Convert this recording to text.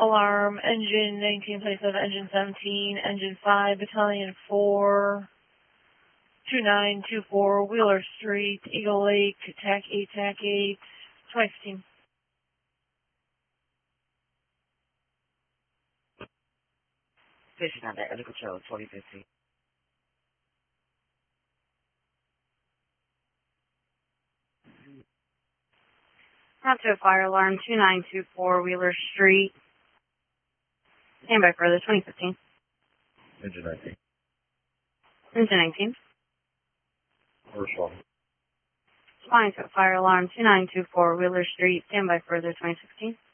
alarm, engine 19, place of engine 17, engine 5, battalion 4, 2924, Wheeler Street, Eagle Lake, TAC 8, TAC 8, 2015. Station on that, under control, 2015. Not to a fire alarm, 2924, Wheeler Street. Stand by further, 2015. Engine 19. Engine 19. Respond. Responding to a fire alarm, 2924, Wheeler Street. Stand by further, 2016.